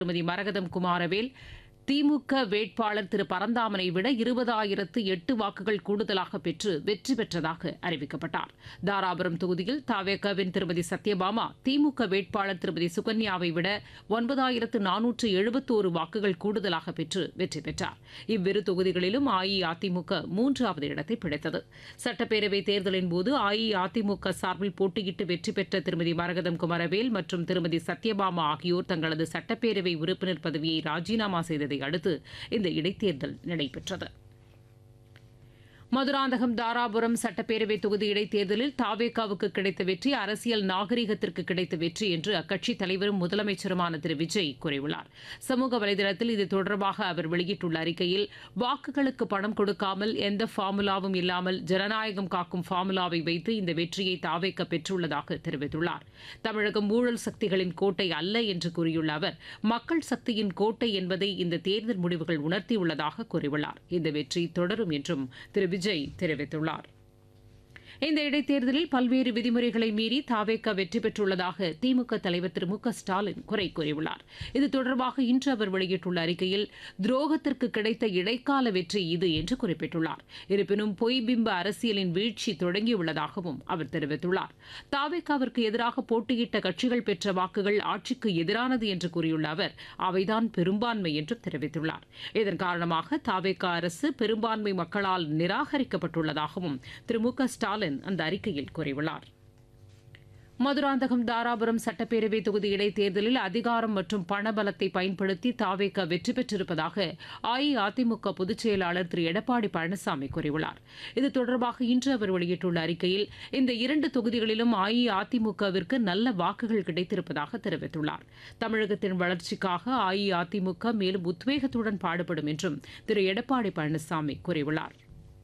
திருமதி மரகதம் குமாரவேல் திமுக வேட்பாளர் திரு பரந்தாமனை விட 20,008 வாக்குகள் கூடுதலாக பெற்று வெற்றி பெற்றதாக அறிவிக்கப்பட்டார். தாராபுரம் தொகுதியில் தவேகவின் திருமதி சத்யபாமா திமுக வேட்பாளர் திருமதி சுகன்யாவை விட 9,471 வாக்குகள் கூடுதலாக பெற்று வெற்றி பெற்றார். இவ்விரு தொகுதிகளிலும் அஇஅதிமுக 3வது இடத்தை பிடித்தது. சட்டப்பேரவைத் தேர்தலின் போது அஇஅதிமுக சார்பில் போட்டியிட்டு வெற்றி பெற்ற திருமதி மரகதம் குமரவேல் மற்றும் திருமதி சத்யபாமா ஆகியோர் தங்களது சட்டப்பேரவை உறுப்பினர் பதவியை ராஜினாமா செய்ததை அடுத்து இந்த இடைத்தேர்தல் நடைபெற்றது. மதுராந்தகம் தாராபுரம் சட்டப்பேரவை தொகுதி இடைத்தேர்தலில் தாவேகாவுக்கு கிடைத்த வெற்றி அரசியல் நாகரிகத்திற்கு கிடைத்த வெற்றி என்று அக்கட்சித் தலைவரும் முதலமைச்சருமான திரு விஜய் கூறியுள்ளார். சமூக வலைதளத்தில் இது தொடர்பாக அவர் வெளியிட்டுள்ள அறிக்கையில், வாக்குகளுக்கு பணம் கொடுக்காமல் எந்த ஃபார்முலாவும் இல்லாமல் ஜனநாயகம் காக்கும் ஃபார்முலாவை வைத்து இந்த வெற்றியை தாவேகா பெற்றுள்ளதாக தெரிவித்துள்ளார். தமிழகம் ஊழல் சக்திகளின் கோட்டை அல்ல என்று கூறியுள்ள அவர், மக்கள் சக்தியின் கோட்டை என்பதை இந்த தேர்தல் முடிவுகள் உணர்த்தியுள்ளதாக கூறியுள்ளார். இந்த வெற்றி தொடரும் என்றும் திரு விஜய் தெரிவித்துள்ளார். இந்த இடைத்தேர்தலில் பல்வேறு விதிமுறைகளை மீறி தாவேகா வெற்றி பெற்றுள்ளதாக திமுக தலைவர் திரு மு.க.ஸ்டாலின் குறை கூறியுள்ளார். இது தொடர்பாக இன்று அவர் வெளியிட்டுள்ள அறிக்கையில், துரோகத்திற்கு கிடைத்த இடைக்கால வெற்றி இது என்று குறிப்பிட்டுள்ளார். இருப்பினும் பொய்பிம்ப அரசியலின் வீழ்ச்சி தொடங்கியுள்ளதாகவும் அவர் தெரிவித்துள்ளார். தாவேகாவிற்கு எதிராக போட்டியிட்ட கட்சிகள் பெற்ற வாக்குகள் ஆட்சிக்கு எதிரானது என்று கூறியுள்ள அவர், அவைதான் பெரும்பான்மை என்றும் தெரிவித்துள்ளார். இதன் காரணமாக தாவேகா அரசு பெரும்பான்மை மக்களால் நிராகரிக்கப்பட்டுள்ளதாகவும் திரு மு.க.ஸ்டாலின் அந்த அறிக்கையில் கூறியுள்ளார். மதுராந்தகம் தாராபுரம் சட்டப்பேரவை தொகுதி இடைத்தேர்தலில் அதிகாரம் மற்றும் பணபலத்தை பயன்படுத்தி தாவேகா வெற்றி பெற்றிருப்பதாக அஇஅதிமுக பொதுச் செயலாளர் திரு எடப்பாடி பழனிசாமி கூறியுள்ளார். இது தொடர்பாக இன்று அவர் வெளியிட்டுள்ள அறிக்கையில், இந்த 2 தொகுதிகளிலும் அஇஅதிமுகவிற்கு நல்ல வாக்குகள் கிடைத்திருப்பதாக தெரிவித்துள்ளார். தமிழகத்தின் வளர்ச்சிக்காக அஇஅதிமுக மேலும் உத்வேகத்துடன் பாடுபடும் என்றும் திரு எடப்பாடி பழனிசாமி கூறியுள்ளார்.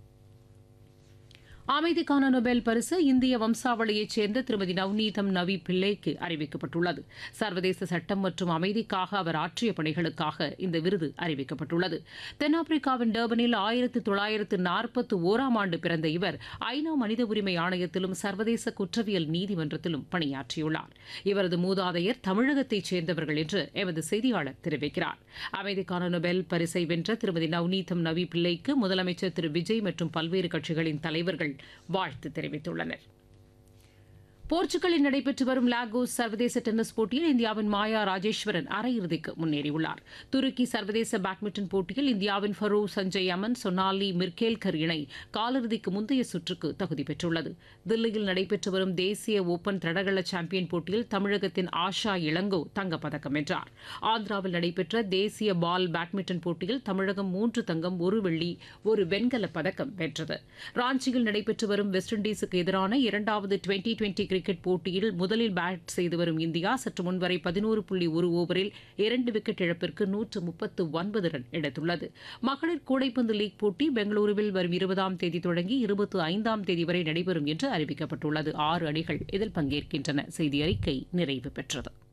அமைதிக்கான நோபல் பரிசு இந்திய வம்சாவளியைச் சேர்ந்த திருமதி நவ்நீதம் நவி பிள்ளைக்கு அறிவிக்கப்பட்டுள்ளது. சர்வதேச சட்டம் மற்றும் அமைதிக்காக அவர் ஆற்றிய பணிகளுக்காக இந்த விருது அறிவிக்கப்பட்டுள்ளது. தென்னாப்பிரிக்காவின் டர்பனில் 1941ஆம் ஆண்டு பிறந்த இவர் ஐநா மனித உரிமை ஆணையத்திலும் சர்வதேச குற்றவியல் நீதிமன்றத்திலும் பணியாற்றியுள்ளார். இவரது மூதாதையர் தமிழகத்தைச் சேர்ந்தவர்கள் என்று எமது செய்தியாளர் தெரிவிக்கிறார். அமைதிக்கான நோபல் பரிசை வென்ற திருமதி நவ்நீதம் நவி பிள்ளைக்கு முதலமைச்சர் திரு விஜய் மற்றும் பல்வேறு கட்சிகளின் தலைவர்கள் வாழ்த்து தெரிவித்துள்ளனர். போர்ச்சுகலில் நடைபெற்று வரும் லாகோஸ் சர்வதேச டென்னிஸ் போட்டியில் இந்தியாவின் மாயா ராஜேஸ்வரன் அரையிறுதிக்கு முன்னேறியுள்ளார். துருக்கி சர்வதேச பேட்மிண்டன் போட்டியில் இந்தியாவின் ஃபரோ சஞ்சய் அமன் சொனாலி மிர்கேல்கர் இணை காலிறுதிக்கு முந்தைய சுற்றுக்கு தகுதி பெற்றுள்ளது. தில்லியில் நடைபெற்று வரும் தேசிய ஓபன் தடகள சாம்பியன் போட்டியில் தமிழகத்தின் ஆஷா இளங்கோ தங்கப்பதக்கம் வென்றார். ஆந்திராவில் நடைபெற்ற தேசிய பால் பேட்மிண்டன் போட்டியில் தமிழகம் 3 தங்கம் 1 வெள்ளி 1 வெண்கலப் பதக்கம் வென்றது. ராஞ்சியில் நடைபெற்று வரும் வெஸ்ட் இண்டீஸுக்கு எதிரான 2வது டுவெண்டி கிரிக்கெட் போட்டியில் முதலில் பேட் செய்து வரும் இந்தியா சற்று முன்வரை 11.1 ஓவரில் 2 விக்கெட் இழப்பிற்கு 139 ரன் எடுத்துள்ளது. மகளிர் கூடைப்பந்து லீக் போட்டி பெங்களூருவில் வரும் 20ஆம் தேதி தொடங்கி 25ஆம் தேதி வரை நடைபெறும் என்று அறிவிக்கப்பட்டுள்ளது. 6 அணிகள் இதில் பங்கேற்கின்றன. செய்தி அறிக்கை நிறைவு பெற்றது.